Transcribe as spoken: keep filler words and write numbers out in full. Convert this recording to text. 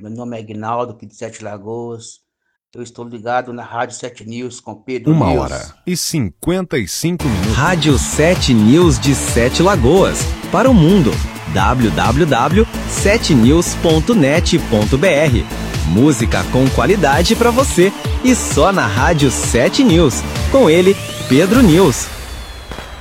Meu nome é Aguinaldo, aqui de Sete Lagoas. Eu estou ligado na Rádio Sete News com Pedro Uma News. hora e cinquenta e cinco minutos. Rádio Sete News de Sete Lagoas. Para o mundo. w w w ponto sete news ponto net ponto b r. Música com qualidade para você. E só na Rádio Sete News. Com ele, Pedro News.